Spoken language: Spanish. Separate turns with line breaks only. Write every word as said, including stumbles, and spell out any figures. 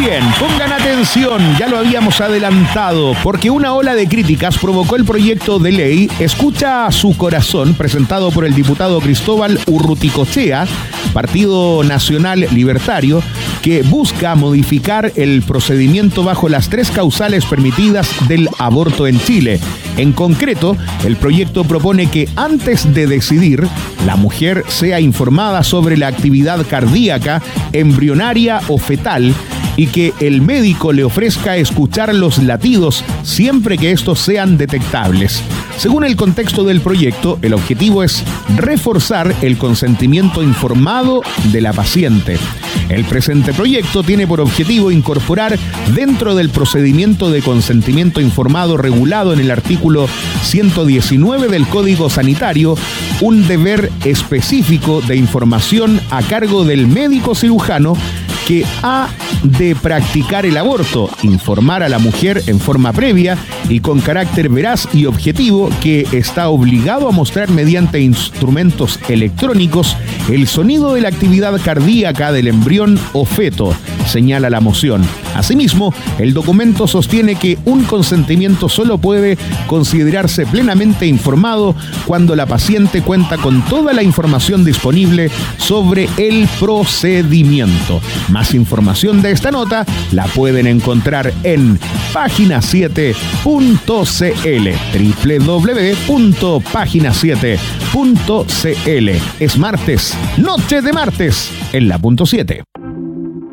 Bien, pongan atención, ya lo habíamos adelantado, porque una ola de críticas provocó el proyecto de ley Escucha a su corazón, presentado por el diputado Cristóbal Urruticochea, Partido Nacional Libertario, que busca modificar el procedimiento bajo las tres causales permitidas del aborto en Chile. En concreto, el proyecto propone que antes de decidir, la mujer sea informada sobre la actividad cardíaca, embrionaria o fetal, y que el médico le ofrezca escuchar los latidos siempre que estos sean detectables. Según el contexto del proyecto, el objetivo es reforzar el consentimiento informado de la paciente. El presente proyecto tiene por objetivo incorporar dentro del procedimiento de consentimiento informado regulado en el artículo ciento diecinueve del Código Sanitario un deber específico de información a cargo del médico cirujano que ha de practicar el aborto, informar a la mujer en forma previa y con carácter veraz y objetivo, que está obligado a mostrar mediante instrumentos electrónicos el sonido de la actividad cardíaca del embrión o feto, señala la moción. Asimismo, el documento sostiene que un consentimiento solo puede considerarse plenamente informado cuando la paciente cuenta con toda la información disponible sobre el procedimiento. Más información de esta nota la pueden encontrar en página siete punto c l, doble u doble u doble u punto página siete punto c l. Es martes, noche de martes, en la punto siete.